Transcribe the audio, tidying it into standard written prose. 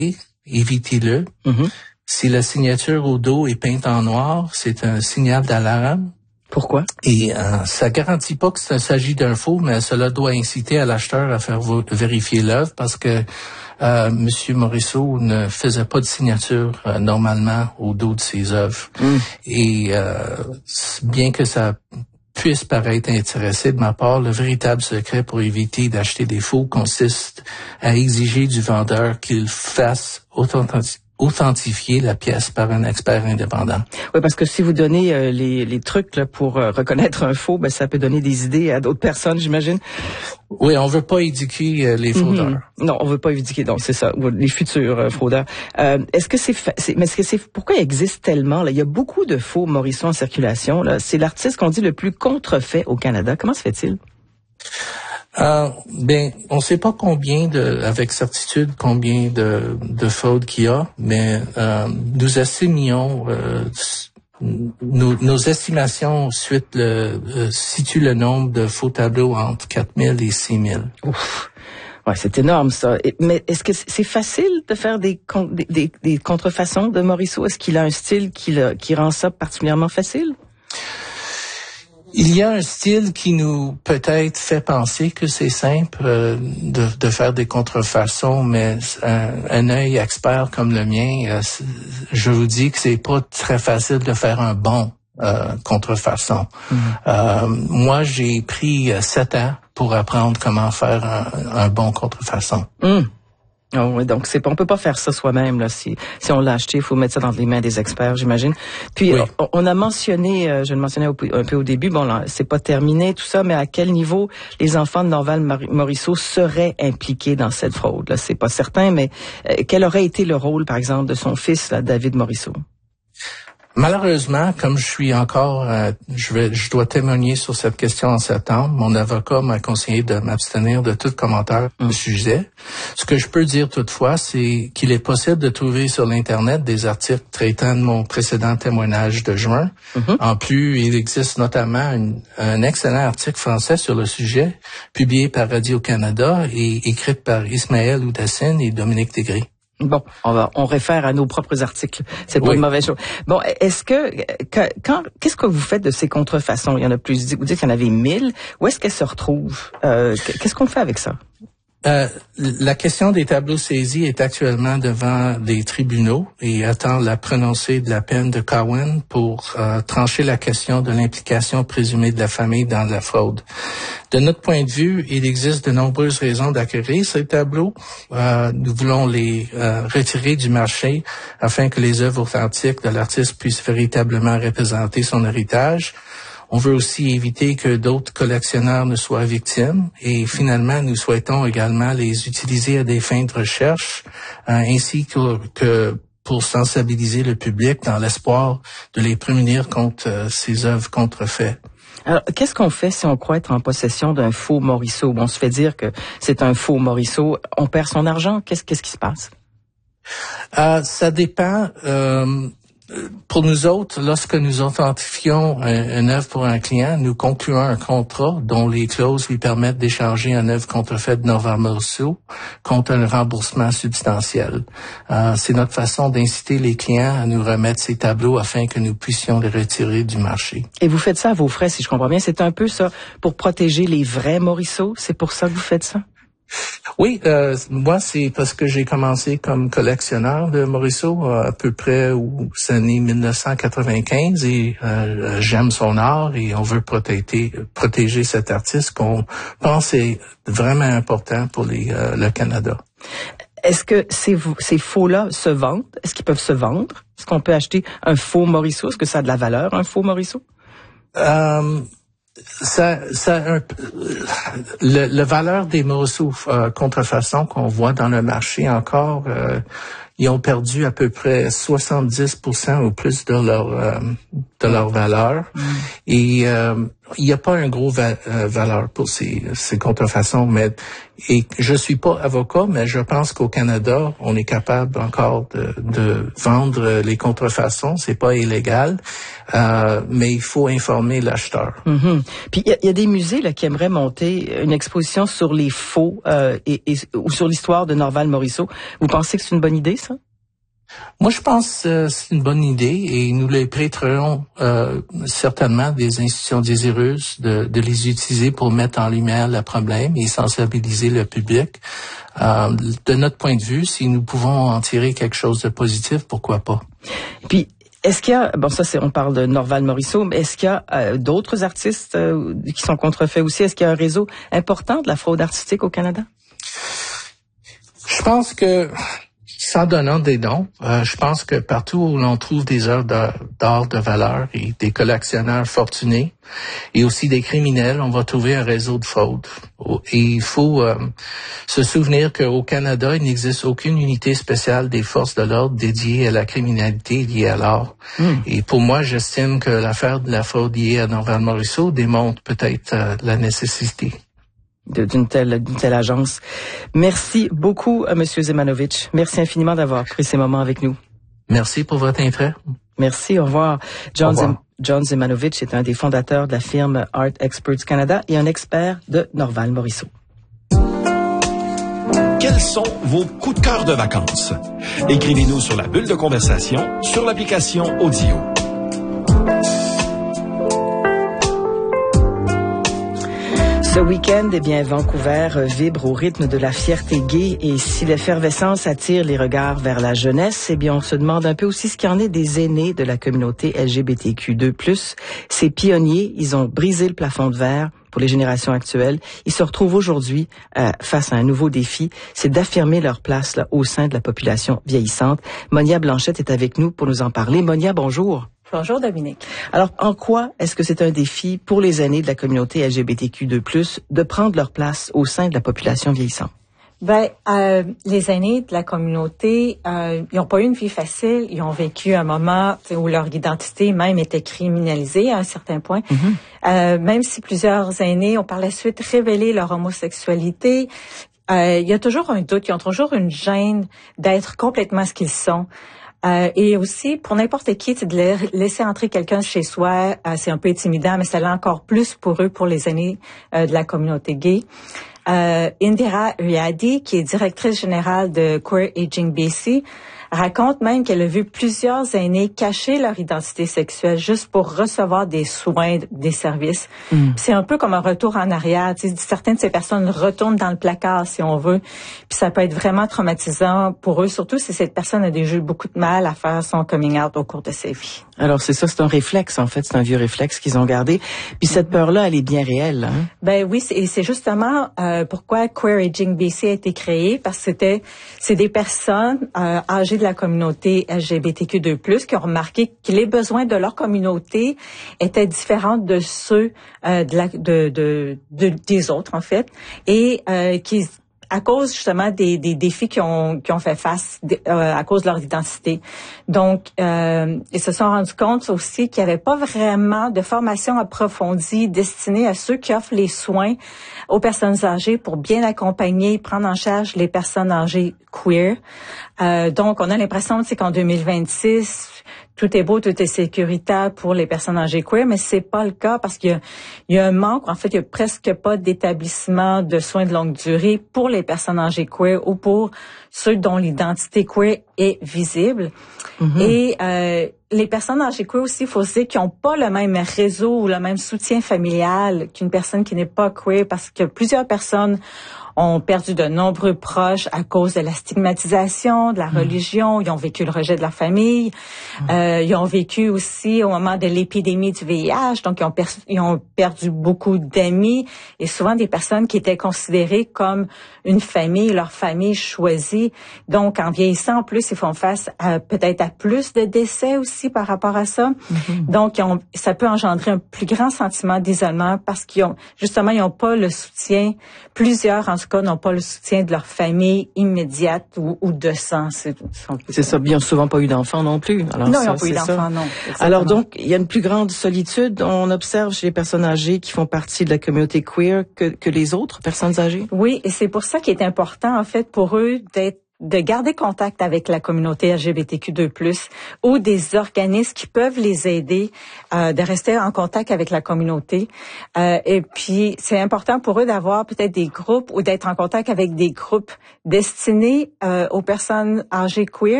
évitez-le. Mm-hmm. Si la signature au dos est peinte en noir, c'est un signal d'alarme. Pourquoi? Et ça garantit pas qu'il s'agit d'un faux, mais cela doit inciter à l'acheteur à faire vérifier l'œuvre parce que Monsieur Morisseau ne faisait pas de signature normalement au dos de ses œuvres. Et bien que ça puisse paraître intéressé de ma part, le véritable secret pour éviter d'acheter des faux consiste à exiger du vendeur qu'il fasse authentifier la pièce par un expert indépendant. Oui, parce que si vous donnez les trucs là, pour reconnaître un faux, ben ça peut donner des idées à d'autres personnes, j'imagine. Oui, on veut pas éduquer les fraudeurs. Non, on veut pas éduquer, donc c'est ça, les futurs fraudeurs. Est-ce que pourquoi il existe tellement là? Il y a beaucoup de faux Morisseau en circulation. Là, c'est l'artiste qu'on dit le plus contrefait au Canada. Comment se fait-il? On sait pas avec certitude combien de fraudes qu'il y a, mais nous estimions nos estimations ensuite situent le nombre de faux tableaux entre 4000 et 6000. Ouf. Ouais, c'est énorme ça. Mais est-ce que c'est facile de faire des contrefaçons de Morisseau? Est-ce qu'il a un style qui rend ça particulièrement facile? Il y a un style qui nous peut-être fait penser que c'est simple de faire des contrefaçons, mais un œil expert comme le mien, je vous dis que c'est pas très facile de faire un bon contrefaçon. Moi, j'ai pris 7 ans pour apprendre comment faire un bon contrefaçon. Oh, oui, donc on peut pas faire ça soi-même là. Si on l'a acheté, il faut mettre ça dans les mains des experts, j'imagine. Puis oui. on a mentionné, je le mentionnais un peu au début, bon là, c'est pas terminé tout ça, mais à quel niveau les enfants de Norval Morisseau seraient impliqués dans cette fraude là? C'est pas certain, mais quel aurait été le rôle, par exemple, de son fils là, David Morisseau? Malheureusement, comme je suis encore, je dois témoigner sur cette question en septembre. Mon avocat m'a conseillé de m'abstenir de tout commentaire au sujet. Ce que je peux dire toutefois, c'est qu'il est possible de trouver sur l'Internet des articles traitant de mon précédent témoignage de juin. En plus, il existe notamment un excellent article français sur le sujet, publié par Radio-Canada et écrit par Ismaël Oudassine et Dominique Degré. Bon, on réfère à nos propres articles. C'est pas une mauvaise chose. Bon, qu'est-ce que vous faites de ces contrefaçons? Il y en a plus. Vous dites qu'il y en avait 1000. Où est-ce qu'elles se retrouvent? Qu'est-ce qu'on fait avec ça? La question des tableaux saisis est actuellement devant les tribunaux et attend la prononcée de la peine de Cowan pour trancher la question de l'implication présumée de la famille dans la fraude. De notre point de vue, il existe de nombreuses raisons d'acquérir ces tableaux. Nous voulons les retirer du marché afin que les œuvres authentiques de l'artiste puissent véritablement représenter son héritage. On veut aussi éviter que d'autres collectionneurs ne soient victimes et finalement, nous souhaitons également les utiliser à des fins de recherche ainsi que pour sensibiliser le public dans l'espoir de les prémunir contre ces œuvres contrefaites. Alors, qu'est-ce qu'on fait si on croit être en possession d'un faux Morisseau? Bon, on se fait dire que c'est un faux Morisseau. On perd son argent. Qu'est-ce qui se passe? Ça dépend. Pour nous autres, lorsque nous authentifions une œuvre pour un client, nous concluons un contrat dont les clauses lui permettent d'échanger une œuvre contrefaite de Norval Morisseau contre un remboursement substantiel. C'est notre façon d'inciter les clients à nous remettre ces tableaux afin que nous puissions les retirer du marché. Et vous faites ça à vos frais, si je comprends bien. C'est un peu ça pour protéger les vrais Morisseau? C'est pour ça que vous faites ça? Oui, moi, c'est parce que j'ai commencé comme collectionneur de Morisseau à peu près aux années 1995 et j'aime son art et on veut protéger cet artiste qu'on pense est vraiment important pour le Canada. Est-ce que ces faux-là se vendent? Est-ce qu'ils peuvent se vendre? Est-ce qu'on peut acheter un faux Morisseau? Est-ce que ça a de la valeur, un faux Morisseau? Le valeur des Morisseau contrefaçons qu'on voit dans le marché encore, ils ont perdu à peu près 70% ou plus de de leur valeur. Et il n'y a pas un gros valeur pour ces contrefaçons, mais et je suis pas avocat, mais je pense qu'au Canada, on est capable encore de vendre les contrefaçons, c'est pas illégal, mais il faut informer l'acheteur. Puis il y a des musées là qui aimeraient monter une exposition sur les faux ou sur l'histoire de Norval Morisseau. Vous pensez que c'est une bonne idée, ça? Moi, je pense que c'est une bonne idée et nous les prêterons certainement des institutions désireuses de les utiliser pour mettre en lumière le problème et sensibiliser le public. De notre point de vue, si nous pouvons en tirer quelque chose de positif, pourquoi pas? Puis, est-ce qu'il y a, on parle de Norval Morisseau, mais est-ce qu'il y a d'autres artistes qui sont contrefaits aussi? Est-ce qu'il y a un réseau important de la fraude artistique au Canada? Je pense que sans donnant des dons, je pense que partout où l'on trouve des œuvres d'art de valeur et des collectionneurs fortunés et aussi des criminels, on va trouver un réseau de fraude. Et il faut se souvenir qu'au Canada, il n'existe aucune unité spéciale des forces de l'ordre dédiée à la criminalité liée à l'art. Et pour moi, j'estime que l'affaire de la fraude liée à Norval Morisseau démontre peut-être la nécessité d'une telle agence. Merci beaucoup à Monsieur Zemanovich. Merci infiniment d'avoir pris ces moments avec nous. Merci pour votre intérêt. Merci, au revoir. John Zemanovich est un des fondateurs de la firme Art Experts Canada et un expert de Norval Morisseau. Quels sont vos coups de cœur de vacances? Écrivez-nous sur la bulle de conversation sur l'application Audio. Ce week-end, Vancouver vibre au rythme de la fierté gay et si l'effervescence attire les regards vers la jeunesse, on se demande un peu aussi ce qu'il y en est des aînés de la communauté LGBTQ2+. Ces pionniers, ils ont brisé le plafond de verre pour les générations actuelles. Ils se retrouvent aujourd'hui face à un nouveau défi, c'est d'affirmer leur place là, au sein de la population vieillissante. Monia Blanchette est avec nous pour nous en parler. Monia, bonjour. Bonjour Dominique. Alors, en quoi est-ce que c'est un défi pour les aînés de la communauté LGBTQ2+, de prendre leur place au sein de la population vieillissante? Les aînés de la communauté, ils n'ont pas eu une vie facile. Ils ont vécu un moment où leur identité même était criminalisée à un certain point. Même si plusieurs aînés ont par la suite révélé leur homosexualité, il y a toujours un doute, ils ont toujours une gêne d'être complètement ce qu'ils sont. Et aussi, pour n'importe qui, de laisser entrer quelqu'un chez soi, c'est un peu intimidant, mais ça l'est encore plus pour eux, pour les aînés de la communauté gay. Indira Riadi, qui est directrice générale de Queer Aging BC, raconte même qu'elle a vu plusieurs aînés cacher leur identité sexuelle juste pour recevoir des soins, des services. C'est un peu comme un retour en arrière. Certaines de ces personnes retournent dans le placard, si on veut. Puis ça peut être vraiment traumatisant pour eux, surtout si cette personne a déjà eu beaucoup de mal à faire son coming out au cours de sa vie. Alors c'est ça, c'est un réflexe en fait, c'est un vieux réflexe qu'ils ont gardé. Puis cette peur-là, elle est bien réelle. Hein? Ben oui, et c'est justement pourquoi Queer Aging BC a été créé, parce que c'est des personnes âgées de la communauté LGBTQ2+, qui ont remarqué que les besoins de leur communauté étaient différents de ceux des autres en fait, et qui à cause justement des défis qu'ils ont fait face à cause de leur identité. Donc, ils se sont rendus compte aussi qu'il n'y avait pas vraiment de formation approfondie destinée à ceux qui offrent les soins aux personnes âgées pour bien accompagner, prendre en charge les personnes âgées queer. Donc, on a l'impression qu'en 2026, tout est beau, tout est sécuritaire pour les personnes âgées queer, mais c'est pas le cas parce qu'il y a un manque. En fait, il y a presque pas d'établissement de soins de longue durée pour les personnes âgées queer ou pour ceux dont l'identité queer est visible. Et les personnes âgées queer aussi, il faut se dire qu'ils n'ont pas le même réseau ou le même soutien familial qu'une personne qui n'est pas queer, parce que plusieurs personnes ont perdu de nombreux proches à cause de la stigmatisation, de la religion. Ils ont vécu le rejet de la famille. Ils ont vécu aussi au moment de l'épidémie du VIH. Donc, ils ont perdu beaucoup d'amis et souvent des personnes qui étaient considérées comme une famille, leur famille choisie. Donc, en vieillissant, en plus, ils font face peut-être à plus de décès aussi par rapport à ça. Donc, ça peut engendrer un plus grand sentiment d'isolement parce qu'ils ont, justement, ils n'ont pas le soutien. Plusieurs en ce cas, n'ont pas le soutien de leur famille immédiate ou de sang. C'est ça, bien souvent pas eu d'enfants non plus. Alors non, ça, ils n'ont pas eu d'enfants, non. Exactement. Alors donc, il y a une plus grande solitude, on observe chez les personnes âgées qui font partie de la communauté queer que les autres personnes âgées? Oui, et c'est pour ça qu'il est important, en fait, pour eux de garder contact avec la communauté LGBTQ2+, ou des organismes qui peuvent les aider de rester en contact avec la communauté. Et puis, c'est important pour eux d'avoir peut-être des groupes ou d'être en contact avec des groupes destinés aux personnes âgées queer,